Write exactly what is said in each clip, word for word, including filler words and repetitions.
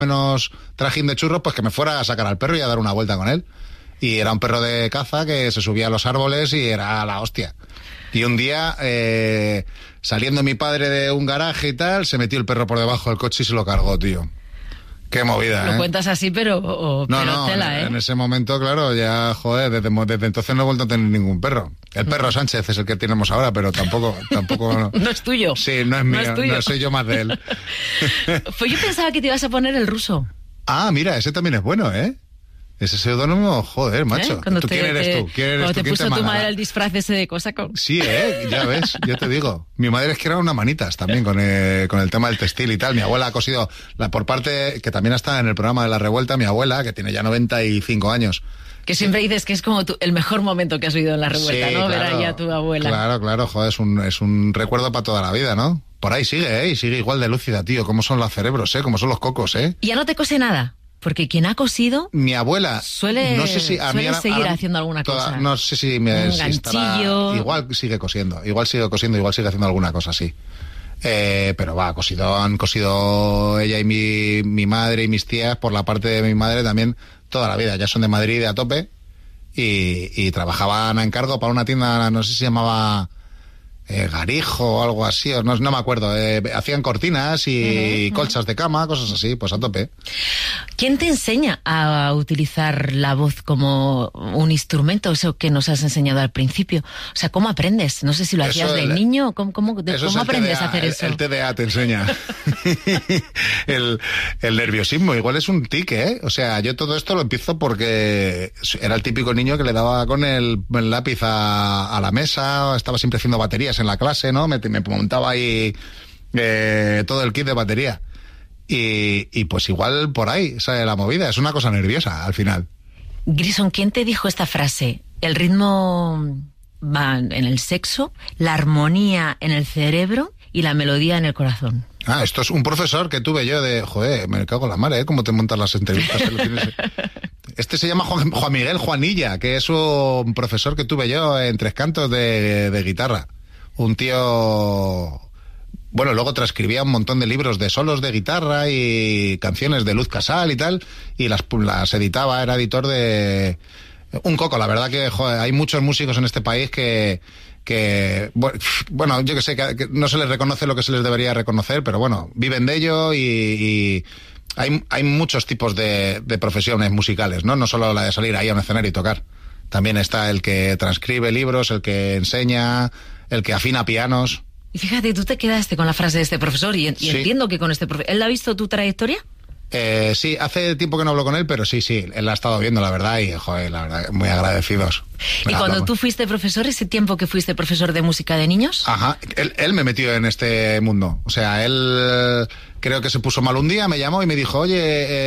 menos trajín de churros, pues que me fuera a sacar al perro y a dar una vuelta con él. Y era un perro de caza que se subía a los árboles y era la hostia. Y un día, eh, saliendo mi padre de un garaje y tal, se metió el perro por debajo del coche y se lo cargó, tío. Qué movida, Lo ¿eh? cuentas así, pero, o, no, pero no, tela, en, ¿eh? en ese momento, claro, ya, joder, desde, desde entonces no he vuelto a tener ningún perro. El perro mm. Sánchez es el que tenemos ahora, pero tampoco... tampoco no, no es tuyo. Sí, no es mío, no, es tuyo. No soy yo más de él. Pues yo pensaba que te ibas a poner el ruso. Ah, mira, ese también es bueno, ¿eh? Ese seudónimo, joder, macho. ¿Eh? ¿Tú te, quién eres te, tú? ¿Quién eres cuando tú? te ¿Quién puso te tu manda? madre el disfraz ese de Cosaco. Sí, ¿eh? Ya ves, yo te digo. Mi madre es que era una manitas también con el, con el tema del textil y tal. Mi abuela ha cosido, la por parte, que también está en el programa de La Revuelta, mi abuela, que tiene ya noventa y cinco años. Que siempre dices que es como tu, el mejor momento que has vivido en La Revuelta, sí, ¿no? Claro, ver ahí a tu abuela. Claro, claro, joder, es un, es un recuerdo para toda la vida, ¿no? Por ahí sigue, ¿eh? Y sigue igual de lúcida, tío. Cómo son los cerebros, ¿eh? Cómo son los cocos, ¿eh? Y ya no te cose nada. Porque quien ha cosido... Mi abuela... Suele, no sé si a suele mí ahora, seguir ahora, haciendo alguna toda, cosa. No sé si me... Un si ganchillo... Estará, igual sigue cosiendo. Igual sigue cosiendo, igual sigue haciendo alguna cosa así. Eh, pero va, cosido, han cosido ella y mi, mi madre y mis tías, por la parte de mi madre también, toda la vida. Ya son de Madrid a tope. Y, y trabajaban a encargo para una tienda, no sé si se llamaba... Eh, Garijo o algo así, no, no me acuerdo. Eh, hacían cortinas y uh-huh, colchas uh-huh. de cama, cosas así, pues a tope. ¿Quién te enseña a utilizar la voz como un instrumento? Eso que nos has enseñado al principio. O sea, ¿cómo aprendes? No sé si lo hacías eso de el, niño. ¿Cómo, cómo, de, ¿cómo aprendes T D A, a hacer eso? El, el T D A te enseña. el, el nerviosismo, igual es un tic, ¿eh? O sea, yo todo esto lo empiezo porque era el típico niño que le daba con el, el lápiz a, a la mesa, estaba siempre haciendo baterías en la clase, ¿no? Me, me montaba ahí eh, todo el kit de batería. Y, y pues igual por ahí sale la movida. Es una cosa nerviosa al final. Grison, ¿quién te dijo esta frase? El ritmo va en el sexo, la armonía en el cerebro y la melodía en el corazón. Ah, esto es un profesor que tuve yo de... Joder, me cago en la madre, ¿eh? ¿Cómo te montas las entrevistas? Este se llama Juan, Juan Miguel Juanilla, que es un profesor que tuve yo en Tres Cantos de, de guitarra. Un tío... Bueno, luego transcribía un montón de libros de solos de guitarra y canciones de Luz Casal y tal, y las, las editaba, era editor de... Un coco, la verdad que, joder, hay muchos músicos en este país que... que bueno, yo que sé, que, que no se les reconoce lo que se les debería reconocer, pero bueno, viven de ello y... y hay, hay muchos tipos de, de profesiones musicales, ¿no? No solo la de salir ahí a un escenario y tocar. También está el que transcribe libros, el que enseña, el que afina pianos. Y fíjate, tú te quedaste con la frase de este profesor y, y sí. entiendo que con este profesor... ¿Él ha visto tu trayectoria? Eh, sí, hace tiempo que no hablo con él, pero sí, sí, él la ha estado viendo, la verdad, y joder, la verdad, muy agradecidos. ¿Y cuando hablamos. Tú fuiste profesor, ese tiempo que fuiste profesor de música de niños? Ajá, él, él me metió en este mundo. O sea, él creo que se puso mal un día, me llamó y me dijo, oye,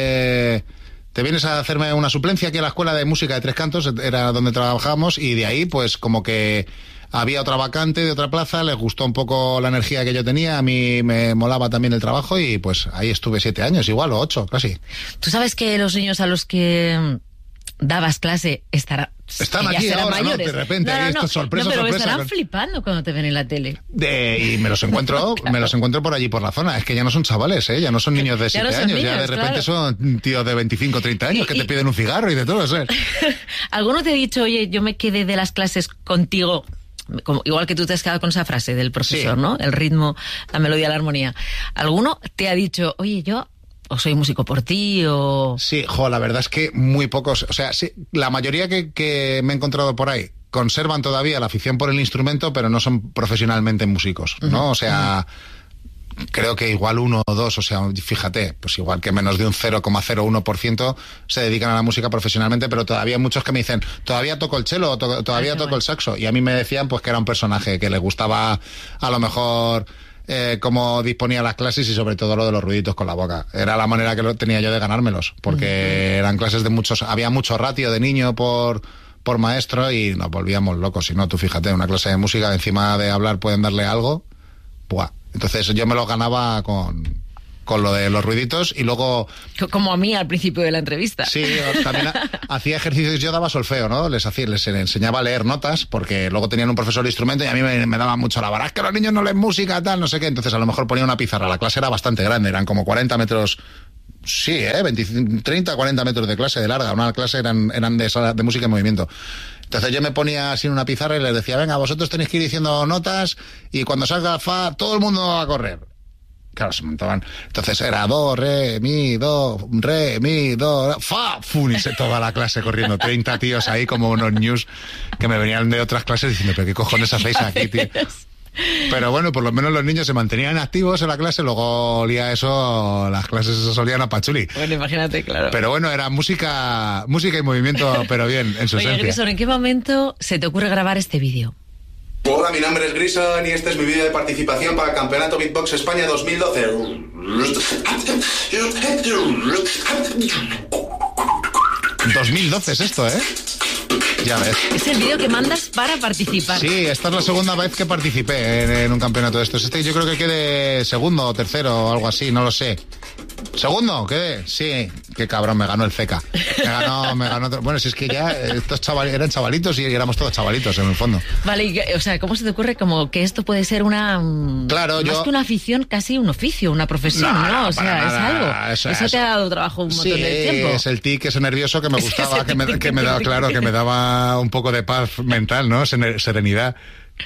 eh, ¿te vienes a hacerme una suplencia aquí a la escuela de música de Tres Cantos? Era donde trabajábamos, y de ahí, pues, como que había otra vacante de otra plaza, les gustó un poco la energía que yo tenía, a mí me molaba también el trabajo y pues ahí estuve siete años, igual, o ocho, casi. ¿Tú sabes que los niños a los que dabas clase estarán... Están aquí ahora, ¿no? De repente, no, no, ahí esto no, es sorpresa, no, pero sorpresa. estarán flipando cuando te ven en la tele. De, y me los encuentro, claro. me los encuentro por allí, por la zona. Es que ya no son chavales, ¿eh? Ya no son niños de siete no años, niños, ya de repente claro. son tíos de veinticinco, treinta años y, que y... te piden un cigarro y de todo, ¿sabes? ¿Alguno te ha dicho, oye, yo me quedé de las clases contigo... Como, igual que tú te has quedado con esa frase del profesor, sí. ¿no? El ritmo, la melodía, la armonía. ¿Alguno te ha dicho, oye, yo o soy músico por ti o...? Sí, jo, la verdad es que muy pocos. O sea, sí, la mayoría que, que me he encontrado por ahí conservan todavía la afición por el instrumento, pero no son profesionalmente músicos, ¿no? Uh-huh. O sea... Uh-huh. Creo que igual uno o dos, o sea, fíjate, pues igual que menos de un cero coma cero uno por ciento se dedican a la música profesionalmente, pero todavía hay muchos que me dicen, todavía toco el cello, to- todavía Ay, toco bueno. el saxo, y a mí me decían pues que era un personaje, que les gustaba a lo mejor eh, cómo disponía las clases y sobre todo lo de los ruiditos con la boca. Era la manera que lo tenía yo de ganármelos, porque uh-huh. eran clases de muchos, había mucho ratio de niño por... por maestro y nos volvíamos locos. Si no, tú fíjate, una clase de música, encima de hablar pueden darle algo, ¡buah! Entonces yo me lo ganaba con, con lo de los ruiditos y luego... Como a mí al principio de la entrevista. Sí, también hacía ejercicios, yo daba solfeo, ¿no? Les hacía, les enseñaba a leer notas porque luego tenían un profesor de instrumento y a mí me, me daba mucho la vara, es que los niños no leen música, tal, no sé qué. Entonces a lo mejor ponía una pizarra, la clase era bastante grande, eran como cuarenta metros Sí, ¿eh? veinte, treinta, cuarenta metros de clase de larga. Una clase eran, eran de, sala, de música y movimiento. Entonces yo me ponía así en una pizarra y les decía, venga, vosotros tenéis que ir diciendo notas y cuando salga fa, todo el mundo va a correr. Claro, se montaban. Entonces era do, re, mi, do, re, mi, do, fa, fun, y se toda la clase corriendo. treinta tíos ahí como unos news que me venían de otras clases diciendo, pero qué cojones hacéis aquí, tío. Pero bueno, por lo menos los niños se mantenían activos en la clase, luego olía eso, las clases se olían a pachuli. Bueno, imagínate, claro. Pero bueno, era música, música y movimiento, pero bien, en su Oye, esencia. Grison, ¿en qué momento se te ocurre grabar este vídeo? Hola, mi nombre es Grison y este es mi vídeo de participación para el Campeonato Beatbox España dos mil doce. dos mil doce es esto, ¿eh? Ya ves. Es el vídeo que mandas para participar. Sí, esta es la segunda vez que participé en, en un campeonato de estos. Este yo creo que quede segundo o tercero o algo así, no lo sé. ¿Segundo? ¿Qué? Sí, qué cabrón, me ganó el C E C A. Me ganó, me ganó. Bueno, si es que ya estos chavales eran chavalitos y éramos todos chavalitos en el fondo. Vale, y, o sea, ¿cómo se te ocurre como que esto puede ser una... Claro, más yo... que una afición, casi un oficio, una profesión, ¿no? No, o sea, es nada. algo. Eso, eso, eso te ha dado trabajo un montón sí, de tiempo. es el tic, ese nervioso que me gustaba, Ese que me, que me daba, claro, que me daba un poco de paz mental, ¿no? Serenidad.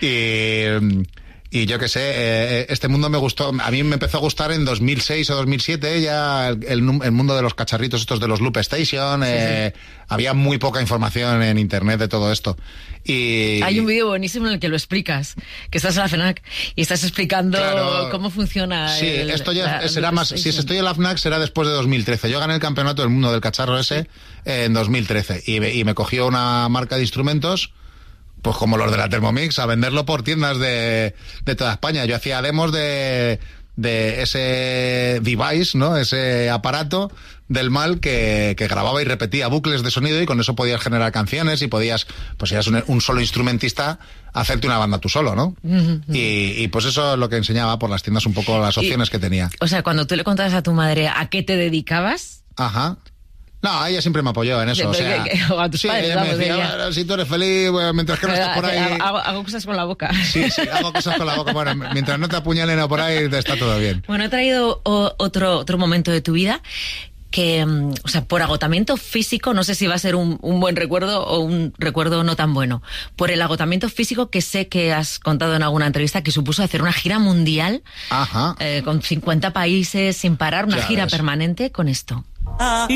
Y... Y yo qué sé, eh, este mundo me gustó, a mí me empezó a gustar en dos mil seis o dos mil siete, ya el, el, el mundo de los cacharritos estos de los Loop Station, eh, sí, sí. Había muy poca información en internet de todo esto. Y hay un vídeo buenísimo en el que lo explicas, que estás en la FNAC y estás explicando claro, cómo funciona. Sí, el, esto ya la, será más, si estoy en la FNAC será después de dos mil trece. Yo gané el campeonato del mundo del cacharro ese sí. en dos mil trece y, y me cogió una marca de instrumentos, pues como los de la Thermomix, a venderlo por tiendas de, de toda España. Yo hacía demos de, de ese device, ¿no? Ese aparato del mal que, que grababa y repetía bucles de sonido y con eso podías generar canciones y podías, pues si eras un, un solo instrumentista, hacerte una banda tú solo, ¿no? Uh-huh. Y, y pues eso es lo que enseñaba por las tiendas un poco las opciones y, que tenía. O sea, cuando tú le contabas a tu madre a qué te dedicabas... Ajá. No, ella siempre me apoyó en eso, sí, o sea... Que, que, o a tus sí, padres, ella vamos, me decía, ella. Bueno, si tú eres feliz, bueno, mientras que no estés por ahí... Hago, hago cosas con la boca. Sí, sí, hago cosas con la boca. Bueno, mientras no te apuñalen o por ahí, está todo bien. Bueno, he traído o, otro, otro momento de tu vida que, o sea, por agotamiento físico, no sé si va a ser un, un buen recuerdo o un recuerdo no tan bueno, por el agotamiento físico que sé que has contado en alguna entrevista que supuso hacer una gira mundial. Ajá. Eh, con cincuenta países sin parar, una ya gira ves. permanente con esto.